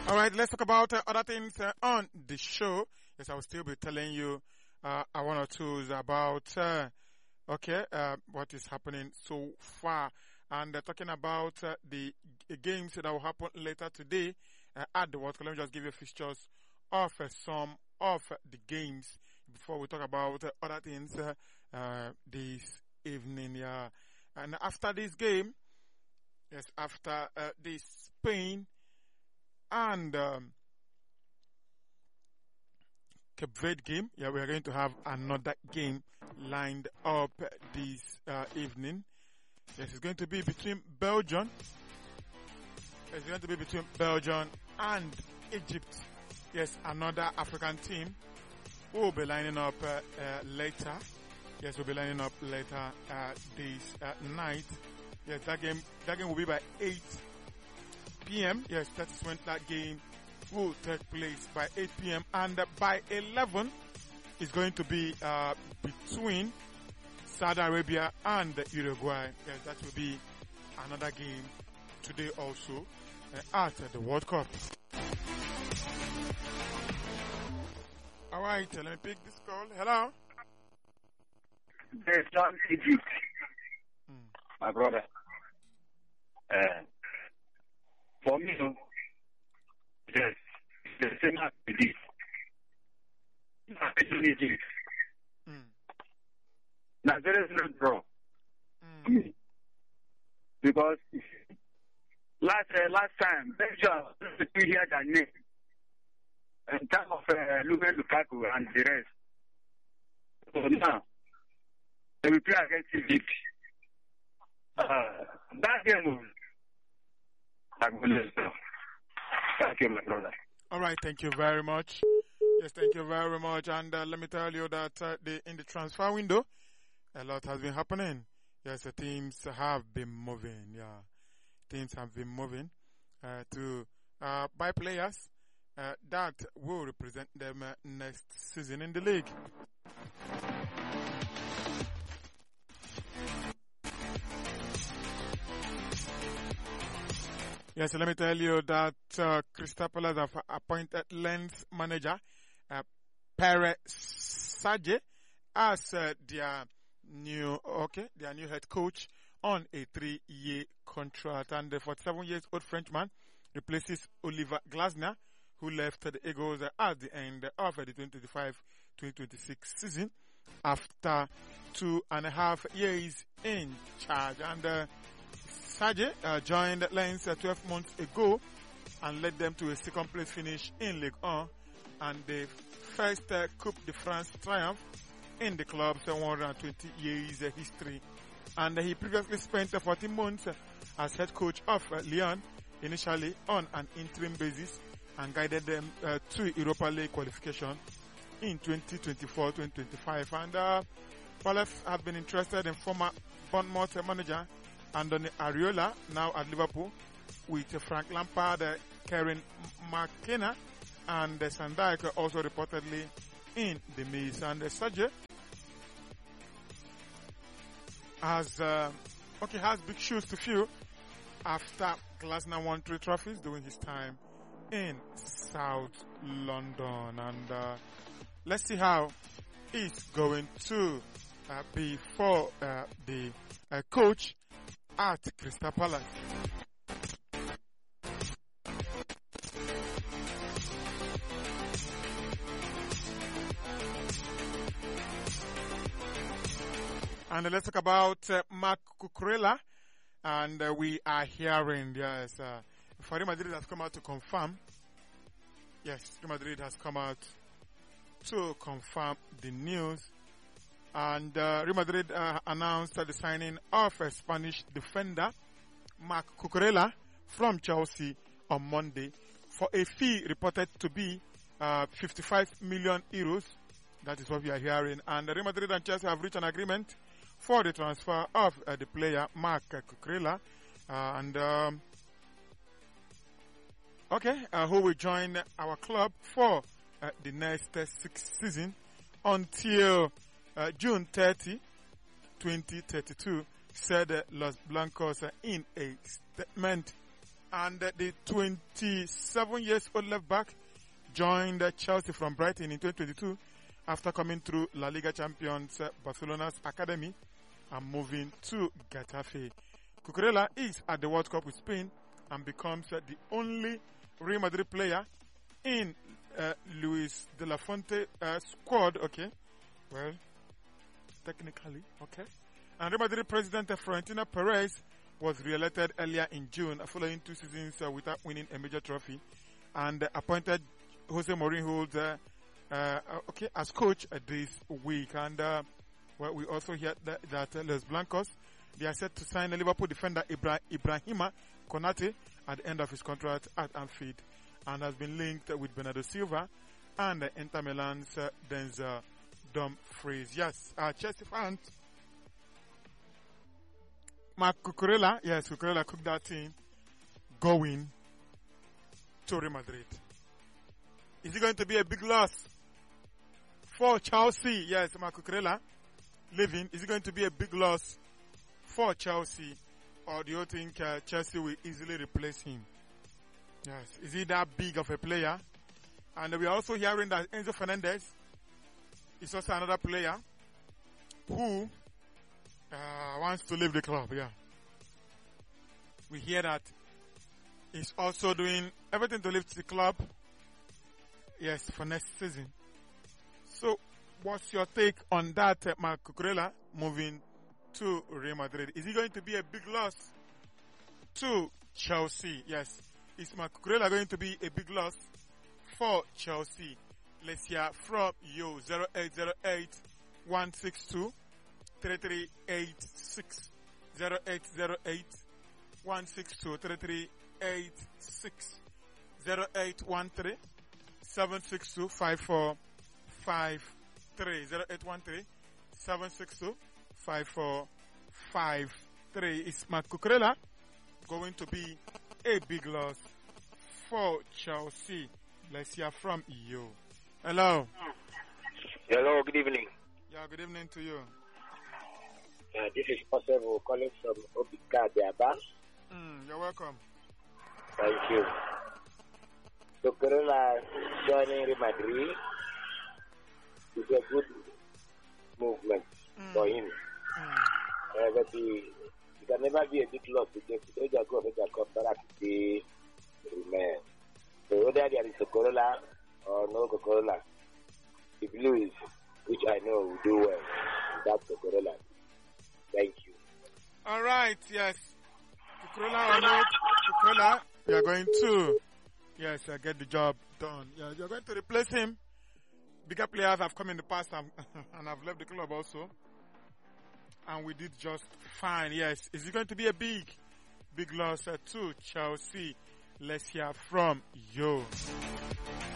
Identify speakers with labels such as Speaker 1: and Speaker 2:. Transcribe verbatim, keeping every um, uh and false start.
Speaker 1: All right, let's talk about uh, other things uh, on the show. Yes, I will still be telling you uh, one or two about, uh, okay, uh, what is happening so far. And uh, talking about uh, the g- games that will happen later today uh, at the World Cup. Let me just give you fixtures of uh, some of uh, the games before we talk about uh, other things uh, uh, this evening. Yeah. And after this game, yes, after uh, the Spain and um, Cape Verde game, yeah, we are going to have another game lined up this uh, evening. Yes, it's going to be between Belgium. It's going to be between Belgium and Egypt. Yes, another African team who will be lining up uh, uh, later. Yes, we'll be lining up later uh, this uh, night. Yes, that game that game will be by eight p.m. Yes, that's when that game will take place, by eight p.m. And uh, by eleven is going to be uh, between Saudi Arabia and Uruguay. Yes, that will be another game today also uh, at the World Cup. All right, uh, let me pick this call. Hello.
Speaker 2: There's John Egypt,
Speaker 1: Hmm.
Speaker 2: my brother. Uh, for me, no, yes, the same as this. Especially Egypt.
Speaker 1: Hmm.
Speaker 2: Now there is no draw.
Speaker 1: Hmm.
Speaker 2: Because last uh, last time Belgium we hear their name in terms of uh, Lumen Lukaku and the rest. So now they will play against Egypt. Uh, that game will I'm going to thank you, my brother.
Speaker 1: All right, thank you very much. Yes, thank you very much. And uh, let me tell you that uh, the, in the transfer window, a lot has been happening. Yes, the teams have been moving. Yeah, teams have been moving uh, to uh, buy players uh, that will represent them uh, next season in the league. Yes, let me tell you that uh, Crystal Palace have appointed Lens manager uh, Pere Sage as uh, their new okay their new head coach on a three-year contract, and the forty-seven years old Frenchman replaces Oliver Glasner, who left the Eagles uh, at the end of the twenty twenty-five twenty twenty-six season after two and a half years in charge. And uh, Sage uh, joined Lens uh, twelve months ago and led them to a second place finish in Ligue one and the first uh, Coupe de France triumph in the club's uh, one hundred twenty years uh, history. And uh, he previously spent uh, fourteen months uh, as head coach of uh, Lyon, initially on an interim basis, and guided them uh, to Europa League qualification in twenty twenty-four twenty twenty-five. And uh, Palace have been interested in former Bournemouth uh, manager Andoni Areola, now at Liverpool, with uh, Frank Lampard, uh, Kieran McKenna, and uh, Sandijk uh, also reportedly in the mix. And uh, Sage has uh, okay has big shoes to fill after Glasner won three trophies during his time in South London. And uh, let's see how it's going to uh, be for uh, the uh, coach at Crystal Palace. And uh, let's talk about uh, Marc Cucurella. And uh, we are hearing, yes, uh, Real Madrid has come out to confirm. Yes, Real Madrid has come out to confirm the news. And uh, Real Madrid uh, announced uh, the signing of a Spanish defender, Marc Cucurella, from Chelsea on Monday for a fee reported to be uh, fifty-five million euros. That is what we are hearing. And uh, Real Madrid and Chelsea have reached an agreement for the transfer of uh, the player Marc Cucurella. Uh, and um, okay, uh, who will join our club for uh, the next uh, sixth season until uh, June thirtieth, twenty thirty-two, said uh, Los Blancos uh, in a statement. And uh, the twenty-seven years old left back joined uh, Chelsea from Brighton in twenty twenty-two after coming through La Liga champions uh, Barcelona's academy and moving to Getafe. Cucurella is at the World Cup with Spain and becomes uh, the only Real Madrid player in uh, Luis de la Fuente uh, squad. Okay, well, technically, okay. And Real Madrid president uh, Florentino Perez was re-elected earlier in June following two seasons uh, without winning a major trophy, and uh, appointed Jose Mourinho uh, uh, okay, as coach uh, this week. And uh, well, we also hear that, that uh, Los Blancos, they are set to sign a Liverpool defender Ibra- Ibrahima Konate at the end of his contract at Anfield, and has been linked uh, with Bernardo Silva and uh, Inter Milan's uh, Denzel Dumfries. Yes, uh, Chelsea fans. Marc Cucurella, yes, Cucurella cooked that team going to Real Madrid. Is it going to be a big loss for Chelsea? Yes, Marc Cucurella leaving. Is it going to be a big loss for Chelsea, or do you think uh, Chelsea will easily replace him? Yes, is he that big of a player? And we are also hearing that Enzo Fernandez is also another player who Uh, wants to leave the club, yeah. We hear that he's also doing everything to leave the club, yes, for next season. So, what's your take on that, uh, Marc Cucurella moving to Real Madrid? Is he going to be a big loss to Chelsea? Yes. Is Marc Cucurella going to be a big loss for Chelsea? Let's hear from you. zero eight zero eight, one six two, three three eight six. zero eight zero eight, one six two, three three eight six. zero eight one three, seven six two, five four five three. zero eight one three, seven six two, five four five three. Is Marc Cucurella going to be a big loss for Chelsea? Let's hear from you. Hello.
Speaker 3: Hello, good evening.
Speaker 1: Yeah, good evening to you.
Speaker 3: Uh, this is Possible calling from Obika Diaba.
Speaker 1: Mm, you're welcome.
Speaker 3: Thank you. So, Cucurella joining Real Madrid is a good movement mm. for him. Mm. Uh, but he, he can never be a big loss because he doesn't go to back to the remain. So, whether there is a Cucurella or no Cucurella, the Blues, which I know will do well, that's Cucurella. Thank you.
Speaker 1: All right, yes. Cucurella or not, Cucurella, we are going to, yes, uh, get the job done. Yeah, you're going to replace him. Bigger players have come in the past and, and have left the club also. And we did just fine, yes. Is it going to be a big, big loss uh, to Chelsea? Let's hear from you.